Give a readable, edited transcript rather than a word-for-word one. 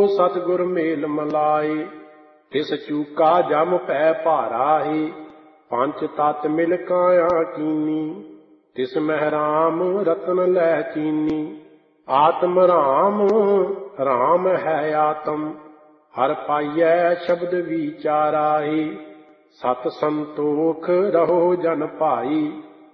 सतगुर मेल मलाए। तिस चूका जम पै भाराही, पंच तत मिल काया कीनी। तिस मह राम रतन लै चीनी, आत्म राम राम है आत्म। हर पाइयै शब्द विचाराही, सत संतोख रहो जन भाई।